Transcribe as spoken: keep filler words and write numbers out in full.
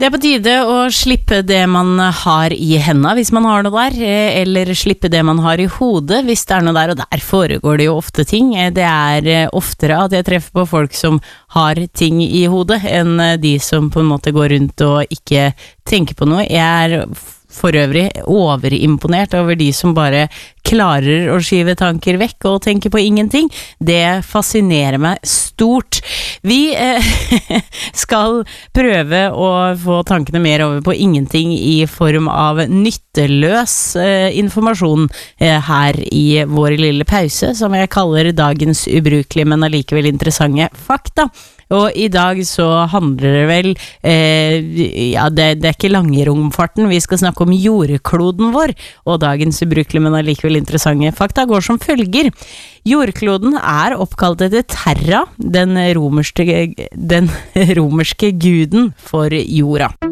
Det er på tide å slippe det man har i hendene hvis man har noe der, eller slippe det man har i hodet hvis det er noe der, og der foregår det jo ofte ting. Det er oftere at jeg treffer på folk som har ting i hodet, enn de som på en måte går rundt og ikke tenker på noe. Jeg er for øvrig overimponert over de som bare klarer å skyve tanker vekk og tenke på ingenting. Det fascinerer meg stort. Vi eh, skal prøve å få tankene mer over på ingenting i form av nytteløs eh, informasjon eh, her i vår lille pause, som jeg kaller dagens ubrukelige, men allikevel interessante fakta. Og i dag så handler det vel, eh, ja, det, det er ikke langromfarten, vi skal snakke om jordkloden vår, og dagens ubrukelige, men allikevel interessante fakta går som følger. Jordkloden er oppkalt etter Terra, den romerske, den romerske guden for jorda.